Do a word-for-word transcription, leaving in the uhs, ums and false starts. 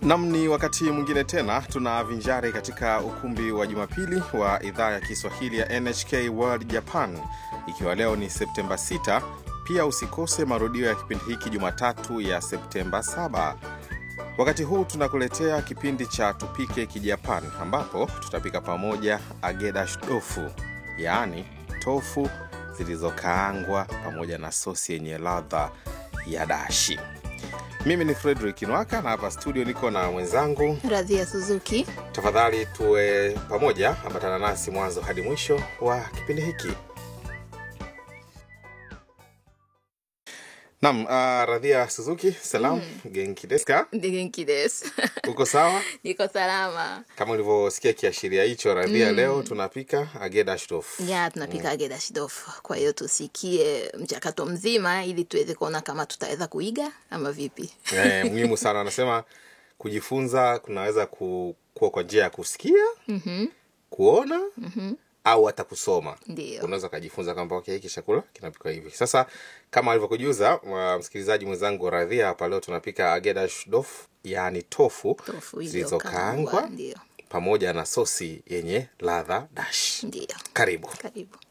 Nam, ni wakati mwingine tena tunavinjari katika ukumbi wa Jumapili wa idhaa ya Kiswahili ya N H K World Japan. Ikiwa leo ni Septemba sita, pia usikose marudio ya kipindi hiki Jumatatu ya Septemba saba. Wakati huu tunakuletea kipindi cha Tupike Kijapan, ambapo tutapika pamoja agedashi tofu, yaani tofu zilizokaangwa pamoja na sosi yenye ladha ya dashi. Mimi ni Frederick Nwaka na hapa studio niko na mwenzangu Radhia Suzuki. Tafadhali tuwe pamoja, ambatana nasi mwanzo hadi mwisho wa kipindi hiki. Naam, uh, Radhia Suzuki, salam, mm. genki desu ka? Genki desu. Uko sawa? Niko salama. Kama ulivyosikia kiashiria hicho, Radhia, mm. leo tunapika agedashi tofu. Ya, tunapika mm. agedashi tofu. Kwa hiyo tusikie mchakato mzima ili tuweze kuona kama tutaweza kuiga ama vipi. Eh, muhimu sana. Anasema kujifunza kunaweza ku, kuwa kwa njia ya kusikia, Mhm. kuona, Mhm. au hata kusoma. Ndio. Unaweza kujifunza kwamba okay, hiki chakula kinapikwa hivi. Sasa kama alivyokujuza msikilizaji mwenzangu Radhia, hapa leo tunapika agedashi tofu, yani tofu, Tofu zilizokaangwa ndio. pamoja na sosi yenye ladha dashi. Ndio. Karibu. Karibu.